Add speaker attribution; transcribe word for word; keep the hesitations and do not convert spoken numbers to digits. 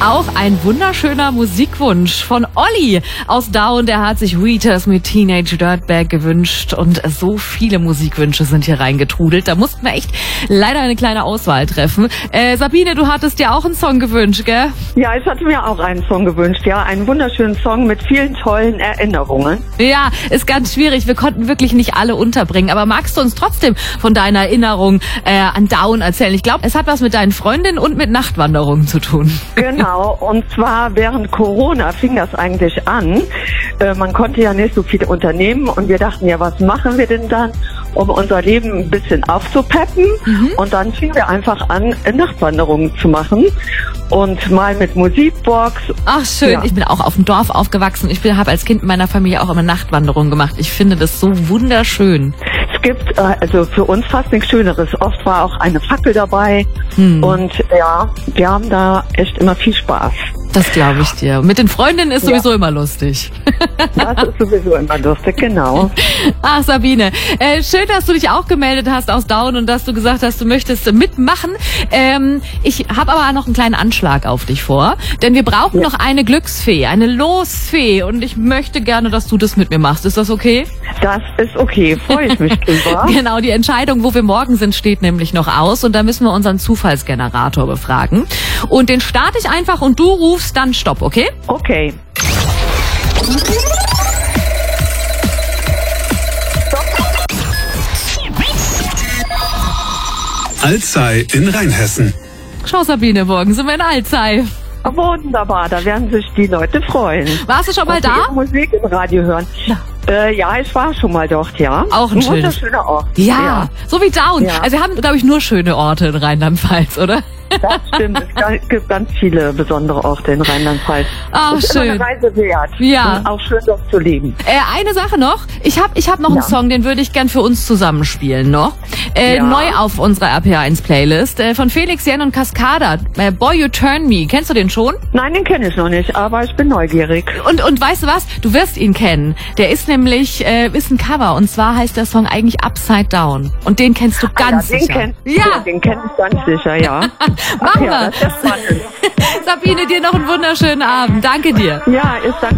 Speaker 1: auch ein wunderschöner Musikwunsch von Olli aus Daun. Der hat sich Wheatus mit Teenage Dirtbag gewünscht und so viele Musikwünsche sind hier reingetrudelt. Da mussten wir echt leider eine kleine Auswahl treffen. Äh, Sabine, du hattest dir auch einen Song gewünscht, gell?
Speaker 2: Ja, ich hatte mir auch einen Song gewünscht, ja. Einen wunderschönen Song mit vielen tollen Erinnerungen.
Speaker 1: Ja, ist ganz schwierig. Wir konnten wirklich nicht alle unterbringen. Aber magst du uns trotzdem von deiner Erinnerung äh, an Daun erzählen? Ich glaube, es hat was mit deinen Freundinnen und mit Nachtwanderungen zu tun.
Speaker 2: Genau, und zwar während Corona fing das eigentlich an. Äh, man konnte ja nicht so viel unternehmen und wir dachten, ja, was machen wir denn dann, um unser Leben ein bisschen aufzupeppen? Mhm. Und dann fingen wir einfach an, Nachtwanderungen zu machen und mal mit Musikbox.
Speaker 1: Ach schön, ja. Ich bin auch auf dem Dorf aufgewachsen. Ich habe als Kind in meiner Familie auch immer Nachtwanderungen gemacht. Ich finde das so wunderschön.
Speaker 2: Es gibt äh, also für uns fast nichts Schöneres. Oft war auch eine Fackel dabei hm. und ja, wir haben da echt immer viel Spaß.
Speaker 1: Das glaube ich dir. Mit den Freundinnen ist sowieso ja. immer lustig.
Speaker 2: Das ist sowieso immer lustig, genau.
Speaker 1: Ach, Sabine, äh, schön, dass du dich auch gemeldet hast aus Daun und dass du gesagt hast, du möchtest mitmachen. Ähm, ich habe aber noch einen kleinen Anschlag auf dich vor, denn wir brauchen ja. noch eine Glücksfee, eine Losfee und ich möchte gerne, dass du das mit mir machst. Ist das okay?
Speaker 2: Das ist okay, freue ich mich drüber.
Speaker 1: Genau, die Entscheidung, wo wir morgen sind, steht nämlich noch aus und da müssen wir unseren Zufallsgenerator befragen. Und den starte ich einfach und du rufst dann Stopp, okay?
Speaker 2: Okay.
Speaker 3: Alzey in Rheinhessen.
Speaker 1: Schau, Sabine, morgen sind wir in Alzey.
Speaker 2: Wunderbar, da werden sich die Leute freuen.
Speaker 1: Warst du schon mal da?
Speaker 2: Musik im Radio hören. Ja. Äh, ja, ich war schon mal dort, ja.
Speaker 1: Auch ein, ein schönes.
Speaker 2: wunderschöner Ort.
Speaker 1: Ja, ja, so wie Daun. Ja. Also wir haben, glaube ich, nur schöne Orte in Rheinland-Pfalz, oder?
Speaker 2: Das stimmt, es gibt ganz viele besondere Orte in Rheinland-Pfalz.
Speaker 1: Ach,
Speaker 2: ist
Speaker 1: schön.
Speaker 2: Immer eine Reise wert.
Speaker 1: Ja.
Speaker 2: Und auch schön dort zu leben.
Speaker 1: Äh, eine Sache noch. Ich habe ich hab noch ja. einen Song, den würde ich gern für uns zusammenspielen noch. Äh, ja. Neu auf unserer R P eins Playlist. Äh, von Felix Jen und Cascada. Äh, Boy You Turn Me. Kennst du den schon?
Speaker 2: Nein, den kenne ich noch nicht, aber ich bin neugierig.
Speaker 1: Und, und weißt du was? Du wirst ihn kennen. Der ist nämlich, äh, ist ein Cover. Und zwar heißt der Song eigentlich Upside Down. Und den kennst du ganz
Speaker 2: ah, ja, den
Speaker 1: sicher.
Speaker 2: Kenn, ja. ja, den kenne ich ganz sicher, ja.
Speaker 1: Machen
Speaker 2: ja,
Speaker 1: wir. Sabine, dir noch einen wunderschönen Abend. Danke dir.
Speaker 2: Ja, ist danke.